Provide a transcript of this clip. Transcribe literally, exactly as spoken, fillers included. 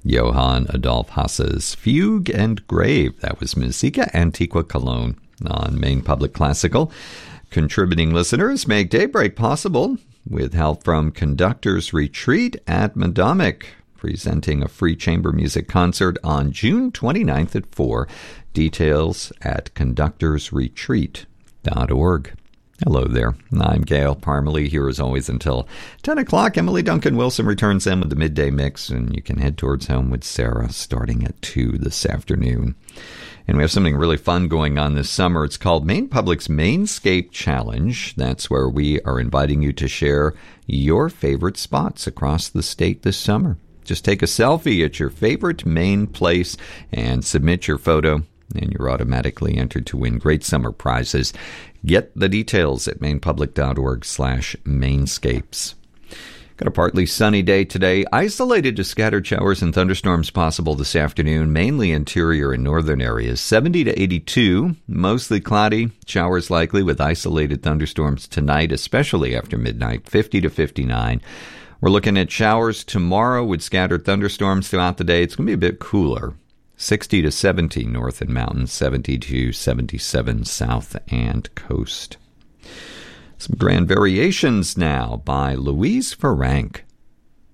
Johann Adolf Hasse's Fugue and Grave. That was Musica Antiqua Cologne on Maine Public Classical. Contributing listeners make Daybreak possible with help from Conductors Retreat at Madomic, presenting a free chamber music concert on June twenty-ninth at four. Details at conductors retreat dot org. Hello there. I'm Gail Parmalee, here as always until ten o'clock. Emily Duncan Wilson returns in with the midday mix, and you can head towards home with Sarah starting at two this afternoon. And we have something really fun going on this summer. It's called Maine Public's Mainscape Challenge. That's where we are inviting you to share your favorite spots across the state this summer. Just take a selfie at your favorite Maine place and submit your photo, and you're automatically entered to win great summer prizes. Get the details at mainpublic.org slash mainscapes. Got a partly sunny day today. Isolated to scattered showers and thunderstorms possible this afternoon, mainly interior and northern areas. seventy to eighty-two, mostly cloudy, showers likely with isolated thunderstorms tonight, especially after midnight, fifty to fifty-nine. We're looking at showers tomorrow with scattered thunderstorms throughout the day. It's going to be a bit cooler. sixty to seventy north and mountains, seventy to seventy-seven south and coast. Some grand variations now by Louise Farrank.